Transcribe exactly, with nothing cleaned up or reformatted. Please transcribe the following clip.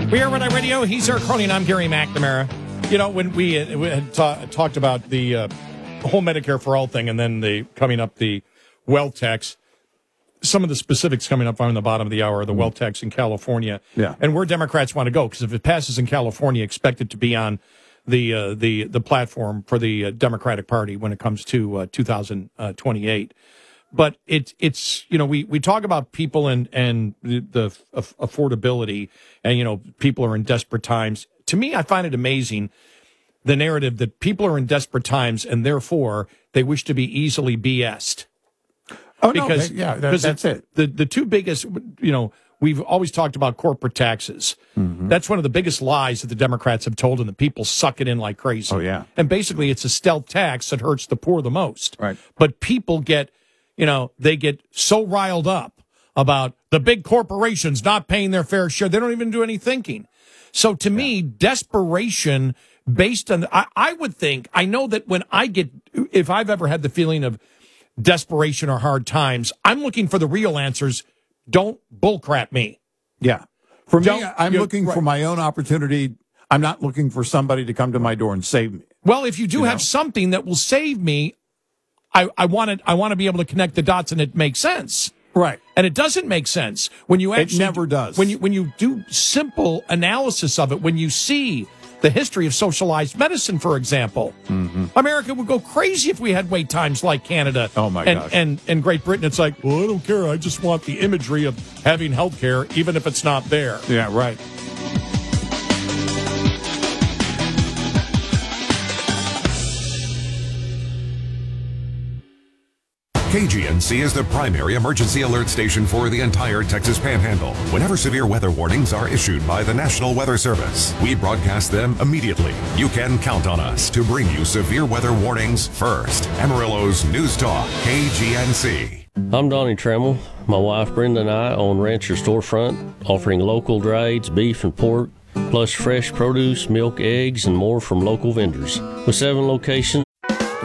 We are Red Eye Radio. He's Eric Crowley, and I'm Gary McNamara. You know, when we, uh, we had ta- talked about the uh, whole Medicare for All thing and then the coming up the wealth tax, some of the specifics coming up on the bottom of the hour, the wealth tax in California, yeah. and where Democrats want to go, because if it passes in California, expect it to be on the uh, the the platform for the uh, Democratic Party when it comes to uh, two thousand twenty-eight. But it, it's, you know, we, we talk about people and, and the, the affordability and, you know, people are in desperate times. To me, I find it amazing, the narrative that people are in desperate times and therefore they wish to be easily B S'd. Oh, because, no, yeah, that, that's it. The, the two biggest, you know, we've always talked about corporate taxes. Mm-hmm. That's one of the biggest lies that the Democrats have told, and the people suck it in like crazy. Oh, yeah. And basically it's a stealth tax that hurts the poor the most. Right. But people get... You know, they get so riled up about the big corporations not paying their fair share. They don't even do any thinking. So to yeah. me, desperation based on, I, I would think, I know that when I get, if I've ever had the feeling of desperation or hard times, I'm looking for the real answers. Don't bullcrap me. Yeah. For don't, me, I'm looking right. for my own opportunity. I'm not looking for somebody to come to my door and save me. Well, if you do you have know? something that will save me, I, I want to I want to be able to connect the dots and it makes sense. Right. And it doesn't make sense when you actually... It never does. When you, when you do simple analysis of it, when you see the history of socialized medicine, for example, mm-hmm. America would go crazy if we had wait times like Canada oh my and, gosh. and, and Great Britain. It's like, well, I don't care. I just want the imagery of having health care, even if it's not there. Yeah, right. K G N C is the primary emergency alert station for the entire Texas Panhandle. Whenever severe weather warnings are issued by the National Weather Service, we broadcast them immediately. You can count on us to bring you severe weather warnings first. Amarillo's News Talk, K G N C. I'm Donnie Tremmel. My wife Brenda and I own Rancher Storefront, offering local drieds, beef and pork, plus fresh produce, milk, eggs, and more from local vendors. With seven locations